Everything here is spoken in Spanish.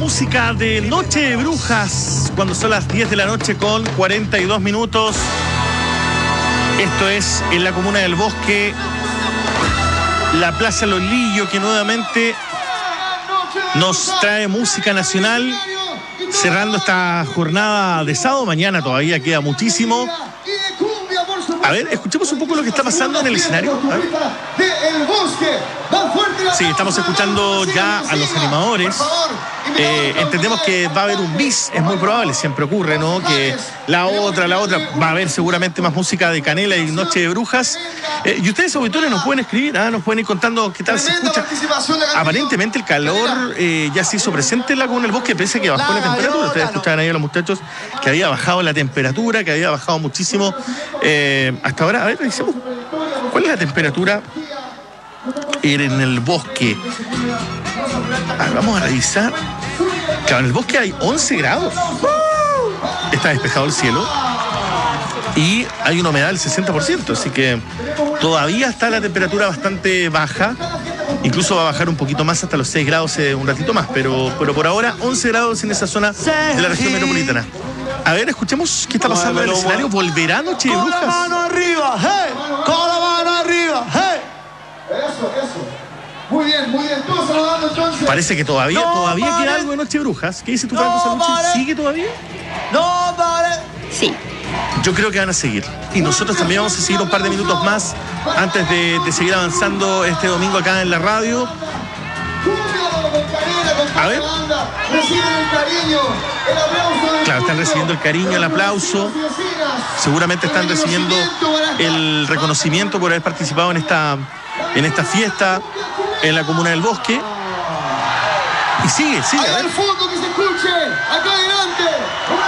música de Noche de Brujas, cuando son las 10 de la noche con 42 minutos. Esto es en la comuna del Bosque, la Plaza Los Lillos, que nuevamente nos trae música nacional, cerrando esta jornada de sábado. Mañana todavía queda muchísimo. A ver, escuchemos un poco lo que está pasando en el escenario. Sí, estamos escuchando ya a los animadores. Entendemos que va a haber un bis, es muy probable, siempre ocurre, ¿no? Que la otra, va a haber seguramente más música de Canela y Noche de Brujas. Y ustedes, auditores, nos pueden escribir, nos pueden ir contando qué tal se escucha. Aparentemente el calor ya se hizo presente en la comuna del Bosque, pese a que bajó la temperatura. Ustedes escuchaban ahí a los muchachos que había bajado la temperatura, que había bajado muchísimo. Hasta ahora, a ver, revisemos. ¿Cuál es la temperatura en el Bosque? Vamos a revisar. Claro, en el Bosque hay 11 grados. Está despejado el cielo. Y hay una humedad del 60%. Así que todavía está la temperatura bastante baja. Incluso va a bajar un poquito más hasta los 6 grados un ratito más. Pero por ahora 11 grados en esa zona de la región metropolitana. A ver, escuchemos qué está pasando en el escenario. ¿Volverá Noche de Brujas? Con la mano arriba, hey. Con la mano arriba, hey. Eso. Muy bien. Todos saludando entonces. Parece que todavía queda algo de Noche de Brujas. ¿Qué dice tu Franco Salucci? ¿Sigue todavía? No, vale. Sí. Yo creo que van a seguir. Y nosotros también vamos a seguir un par de minutos más antes de seguir avanzando este domingo acá en la radio. A ver. Reciben el cariño, el aplauso. Claro, están recibiendo el cariño, el aplauso. Seguramente están recibiendo el reconocimiento por haber participado en esta fiesta en la comuna del Bosque. Y sigue. Ahí al fondo que se escuche, acá adelante.